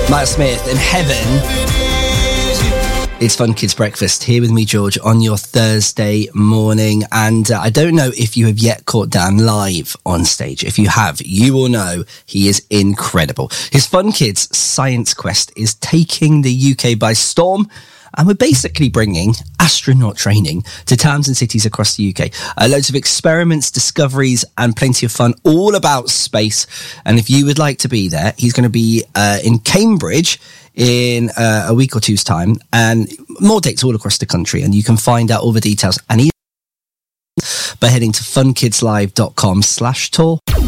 Matt Smith in Heaven. It's Fun Kids Breakfast here with me, George, on your Thursday morning. And I don't know if you have yet caught Dan live on stage. If you have, you will know he is incredible. His Fun Kids Science Quest is taking the UK by storm. And we're basically bringing astronaut training to towns and cities across the UK. Loads of experiments, discoveries, and plenty of fun all about space. And if you would like to be there, he's going to be in Cambridge in a week or two's time, and more dates all across the country. And you can find out all the details and by heading to funkidslive.com/tour.